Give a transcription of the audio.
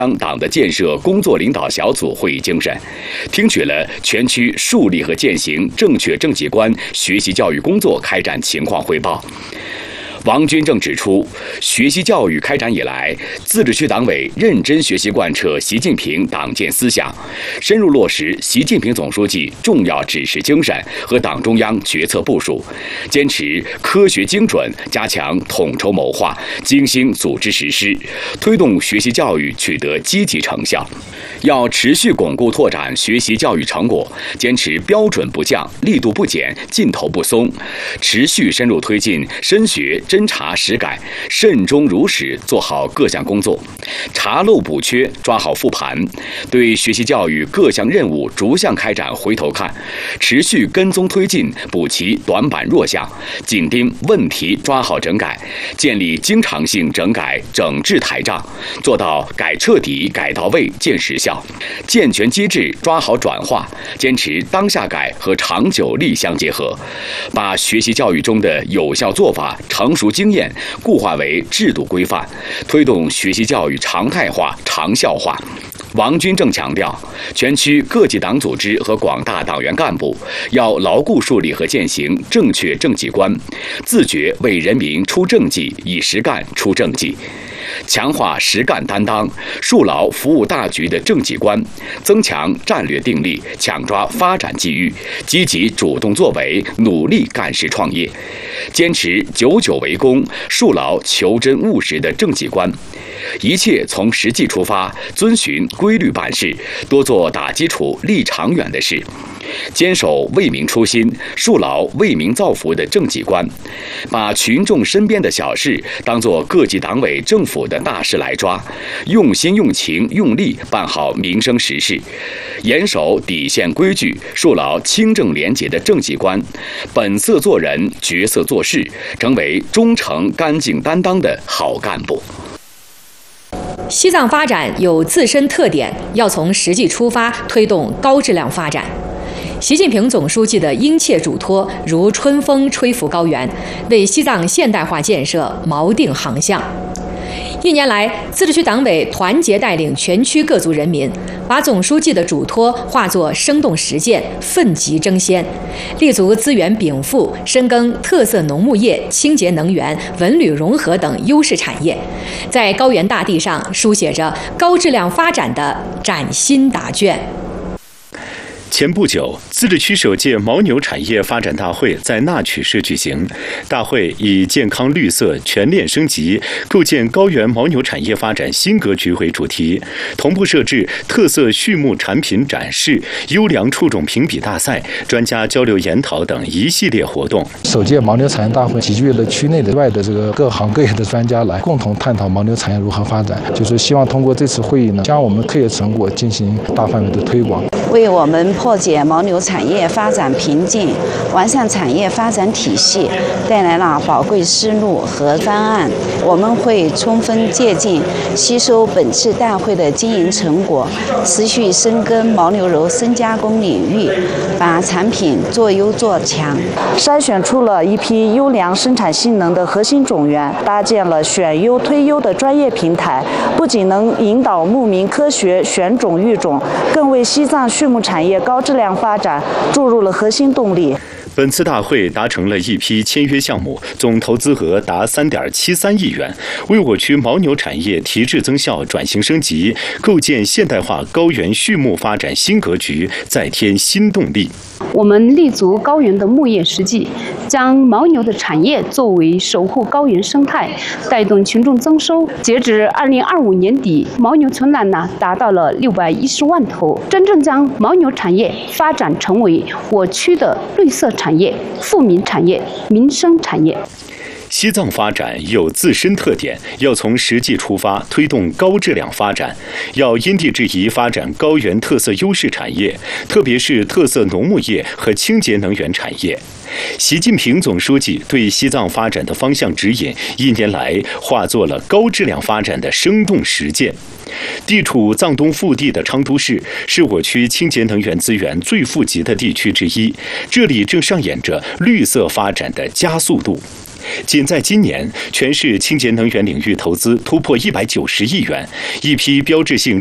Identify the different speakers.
Speaker 1: 党的建设工作领导小组会议精神，听取了全区树立和践行正确政绩观学习教育工作开展情况汇报。王军正指出，学习教育开展以来，自治区党委认真学习贯彻习近平党建思想，深入落实习近平总书记重要指示精神和党中央决策部署，坚持科学精准，加强统筹谋划，精心组织实施，推动学习教育取得积极成效。要持续巩固拓展学习教育成果，坚持标准不降、力度不减、劲头不松，持续深入推进深学、侦查实改，慎终如始做好各项工作，查漏补缺，抓好复盘，对学习教育各项任务逐项开展回头看，持续跟踪推进，补齐短板弱项，紧盯问题抓好整改，建立经常性整改整治台账，做到改彻底、改到位、见实效。健全机制抓好转化，坚持当下改和长久力相结合，把学习教育中的有效做法、成熟经验固化为制度规范，推动学习教育常态化、长效化。王军正强调，全区各级党组织和广大党员干部要牢固树立和践行正确政绩观，自觉为人民出政绩，以实干出政绩。强化实干担当，树牢服务大局的政绩观，增强战略定力，抢抓发展机遇，积极主动作为，努力干事创业，坚持久久为功，树牢求真务实的政绩观。一切从实际出发，遵循规律办事，多做打基础、立长远的事，坚守为民初心，树牢为民造福的政绩观，把群众身边的小事当作各级党委政府的大事来抓，用心用情用力办好民生实事，严守底线规矩，树牢清正廉洁的政绩观，本色做人，角色做事，成为忠诚干净担当的好干部。
Speaker 2: 西藏发展有自身特点，要从实际出发，推动高质量发展。习近平总书记的殷切嘱托如春风吹拂高原，为西藏现代化建设锚定航向。1年来，自治区党委团结带领全区各族人民，把总书记的嘱托化作生动实践，奋楫争先，立足资源禀赋，深耕特色农牧业、清洁能源、文旅融合等优势产业，在高原大地上书写着高质量发展的崭新答卷。
Speaker 3: 前不久，自治区首届牦牛产业发展大会在那曲市举行。大会以健康绿色、全链升级，构建高原牦牛产业发展新格局为主题，同步设置特色畜牧产品展示、优良畜种评比大赛、专家交流研讨等一系列活动。
Speaker 4: 首届牦牛产业大会集聚了区内的外的这个各行各业的专家来共同探讨牦牛产业如何发展，就是希望通过这次会议呢，将我们科学成果进行大范围的推广，
Speaker 5: 为我们破解牦牛产业发展瓶颈，完善产业发展体系，带来了宝贵思路和方案。我们会充分借鉴、吸收本次大会的经营成果，持续深耕牦牛肉深加工领域，把产品做优做强，筛选出了一批优良生产性能的核心种源，搭建了选优推优的专业平台，不仅能引导牧民科学选种育种，更为西藏畜牧产业高质量发展注入了核心动力。
Speaker 3: 本次大会达成了一批签约项目，总投资额达3.73亿元，为我区牦牛产业提质增效、转型升级、构建现代化高原畜牧发展新格局再添新动力。
Speaker 6: 我们立足高原的牧业实际，将牦牛的产业作为守护高原生态、带动群众增收。截至2025年底，牦牛存栏达到了610万头，真正将牦牛产业发展成为我区的绿色产业、富民产业、民生产业。
Speaker 3: 西藏发展有自身特点，要从实际出发，推动高质量发展，要因地制宜发展高原特色优势产业，特别是特色农牧业和清洁能源产业。习近平总书记对西藏发展的方向指引，1年来化作了高质量发展的生动实践。地处藏东腹地的昌都市是我区清洁能源资源最富集的地区之一，这里正上演着绿色发展的加速度。 仅在今年，全市清洁能源领域投资突破190亿元，一批标志性